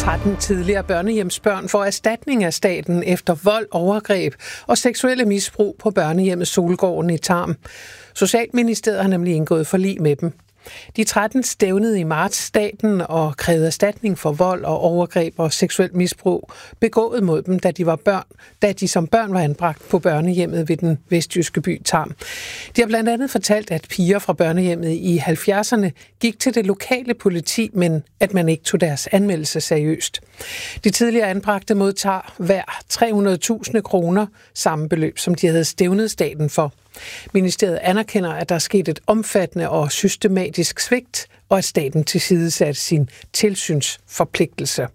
13 tidligere børnehjemsbørn får erstatning af staten efter vold, overgreb og seksuelle misbrug på børnehjemmet Solgården i Tarm. Socialministeriet har nemlig indgået forlig med dem. De 13 stævnede i marts staten og krævede erstatning for vold og overgreb og seksuelt misbrug begået mod dem, da de som børn var anbragt på børnehjemmet ved den vestjyske by Tarm. De har blandt andet fortalt, at piger fra børnehjemmet i 70'erne gik til det lokale politi, men at man ikke tog deres anmeldelse seriøst. De tidligere anbragte modtager hver 300.000 kroner, samme beløb som de havde stævnet staten for. Ministeriet anerkender, at der er sket et omfattende og systematisk svigt, og at staten tilsidesatte sin tilsynsforpligtelse.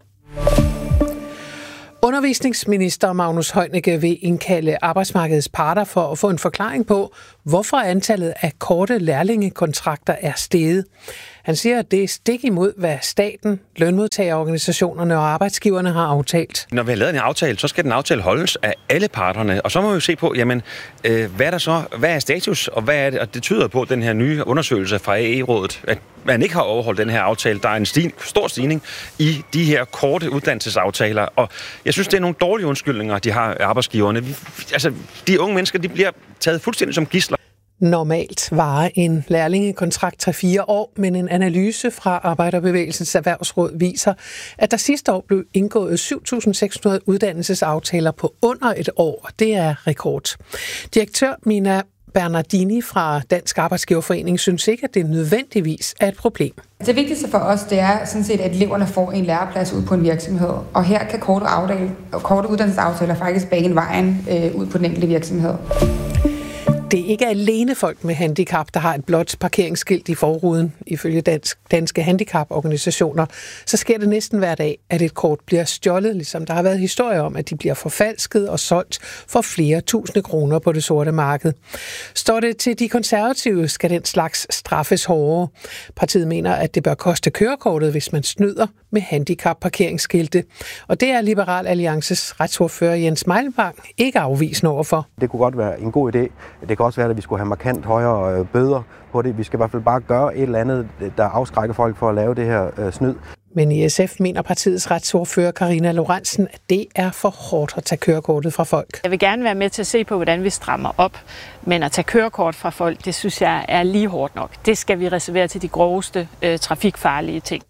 Undervisningsminister Magnus Heunicke vil indkalde arbejdsmarkedets parter for at få en forklaring på, hvorfor antallet af korte lærlingekontrakter er steget. Han siger, at det er stik imod, hvad staten, lønmodtagerorganisationerne og arbejdsgiverne har aftalt. Når vi har lavet en aftale, så skal den aftale holdes af alle parterne. Og så må vi jo se på, jamen, hvad er status, og hvad er det? Og det tyder på, den her nye undersøgelse fra AE-rådet, at man ikke har overholdt den her aftale. Der er en stor stigning i de her korte uddannelsesaftaler. Og jeg synes, det er nogle dårlige undskyldninger, de har arbejdsgiverne. Altså, de unge mennesker, de bliver taget fuldstændig som gidsler. Normalt varer en lærlingekontrakt 3-4 år, men en analyse fra Arbejderbevægelsens Erhvervsråd viser, at der sidste år blev indgået 7.600 uddannelsesaftaler på under et år. Det er rekord. Direktør Mina Bernardini fra Dansk Arbejdsgiverforening synes ikke, at det nødvendigvis er et problem. Det vigtigste for os, det er sådan set, at eleverne får en læreplads ud på en virksomhed. Og her kan korte uddannelsesaftaler faktisk bane vejen ud på den enkelte virksomhed. Det er ikke alene folk med handicap, der har et blåt parkeringsskilt i forruden. Ifølge danske handicaporganisationer, så sker det næsten hver dag, at et kort bliver stjålet, ligesom der har været historier om, at de bliver forfalsket og solgt for flere tusinde kroner på det sorte marked. Står det til de konservative, skal den slags straffes hårdere. Partiet mener, at det bør koste kørekortet, hvis man snyder med handicap-parkeringsskilte. Og det er Liberal Alliances retsordfører Jens Meilvang ikke afvisende overfor. Det kunne godt være en god idé. Det kan også være, at vi skulle have markant højere bøder på det. Vi skal i hvert fald bare gøre et eller andet, der afskrækker folk for at lave det her snyd. Men i SF mener partiets retsordfører Karina Lorentzen, at det er for hårdt at tage kørekortet fra folk. Jeg vil gerne være med til at se på, hvordan vi strammer op, men at tage kørekort fra folk, det synes jeg er lige hårdt nok. Det skal vi reservere til de groveste trafikfarlige ting.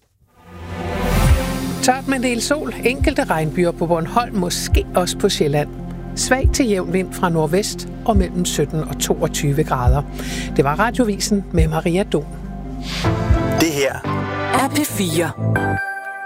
Tørt med en del sol, enkelte regnbyer på Bornholm, måske også på Sjælland. Svag til jævn vind fra nordvest og mellem 17 og 22 grader. Det var Radiovisen med Maria Don. Det her er P4.